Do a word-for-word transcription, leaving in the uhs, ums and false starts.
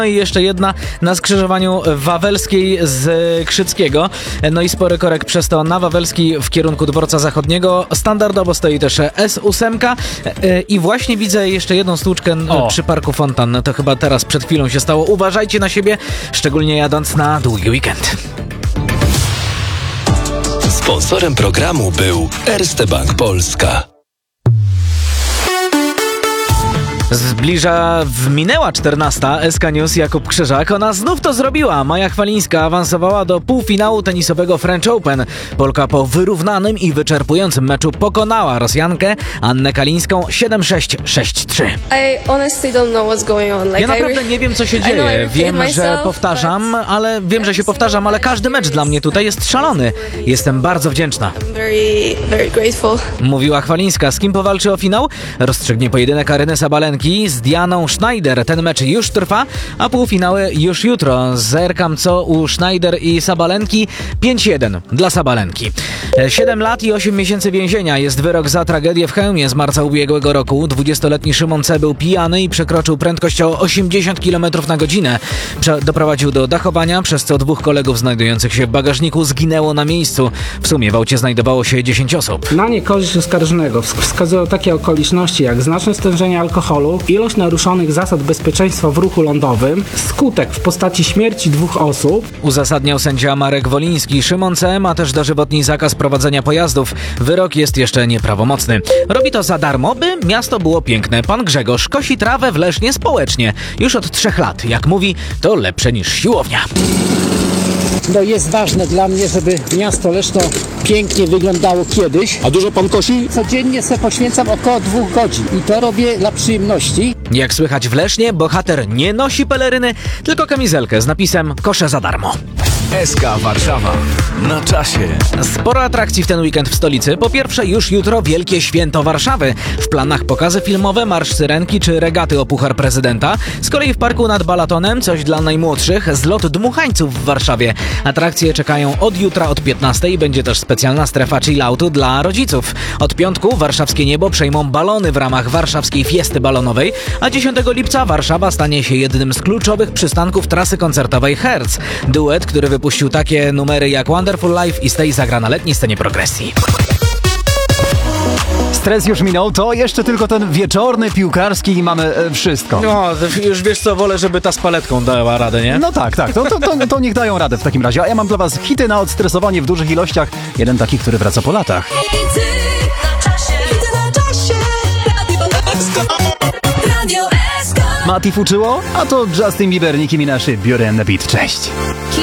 No i jeszcze jedna na skrzyżowaniu Wawelskiej z Krzyckiego. No i spory korek przez to na Wawelski w kierunku dworca zachodniego. Standardowo stoi też S osiem i właśnie widzę jeszcze jedną stłuczkę o. przy Parku Fontan. To chyba teraz przed chwilą się stało. Uważajcie na siebie, szczególnie jadąc na długi weekend. Sponsorem programu był Erste Bank Polska. Zbliża, minęła czternasta, S K News, Jakub Krzyżak. Ona znów to zrobiła. Maja Chwalińska awansowała do półfinału tenisowego French Open. Polka po wyrównanym i wyczerpującym meczu pokonała Rosjankę Annę Kalińską siedem sześć, sześć trzy. I honestly don't know what's going on. Like, ja naprawdę nie wiem, co się dzieje. Wiem, że powtarzam, ale wiem, że się powtarzam, ale każdy mecz dla mnie tutaj jest szalony. Jestem bardzo wdzięczna. Very, very grateful. Mówiła Chwalińska. Z kim powalczy o finał? Rozstrzygnie pojedynek Aryny Sabalenki z Dianą Schneider. Ten mecz już trwa, a półfinały już jutro. Zerkam co u Schneider i Sabalenki. pięć jeden dla Sabalenki. siedem lat i osiem miesięcy więzienia jest wyrok za tragedię w Chełmie z marca ubiegłego roku. dwudziestoletni Szymon C. był pijany i przekroczył prędkość o osiemdziesiąt kilometrów na godzinę. Prze- doprowadził do dachowania, przez co dwóch kolegów znajdujących się w bagażniku zginęło na miejscu. W sumie w aucie znajdowało się dziesięć osób. Na niekorzyść oskarżonego wskazują takie okoliczności jak znaczne stężenie alkoholu, ilość naruszonych zasad bezpieczeństwa w ruchu lądowym, skutek w postaci śmierci dwóch osób. Uzasadniał sędzia Marek Woliński. Szymon C. ma też dożywotni zakaz prowadzenia pojazdów. Wyrok jest jeszcze nieprawomocny. Robi to za darmo, by miasto było piękne. Pan Grzegorz kosi trawę w Lesznie społecznie. Już od trzech lat. Jak mówi, to lepsze niż siłownia. No jest ważne dla mnie, żeby miasto Leszno pięknie wyglądało kiedyś. A dużo pan kosi? Codziennie sobie poświęcam około dwóch godzin i to robię dla przyjemności. Jak słychać w Lesznie, bohater nie nosi peleryny, tylko kamizelkę z napisem kosze za darmo. S K Warszawa. Na czasie. Sporo atrakcji w ten weekend w stolicy. Po pierwsze, już jutro Wielkie Święto Warszawy. W planach pokazy filmowe, marsz Syrenki czy regaty o Puchar Prezydenta. Z kolei w parku nad Balatonem coś dla najmłodszych. Zlot dmuchańców w Warszawie. Atrakcje czekają od jutra od piętnastej. Będzie też specjalna strefa chilloutu dla rodziców. Od piątku warszawskie niebo przejmą balony w ramach warszawskiej fiesty balonowej, a dziesiątego lipca Warszawa stanie się jednym z kluczowych przystanków trasy koncertowej Hertz. Duet, który wypuścił takie numery jak Wonderful Life i Stay zagra na letniej scenie progresji. Stres już minął, to jeszcze tylko ten wieczorny piłkarski i mamy e, wszystko. No, już wiesz co, wolę, żeby ta z paletką dała radę, nie? No tak, tak, to, to, to, to niech dają radę w takim razie. A ja mam dla was hity na odstresowanie w dużych ilościach. Jeden taki, który wraca po latach. Mati fuczyło? A to Justin Bieber, Nicki Minaj, Biorę na beat. Cześć.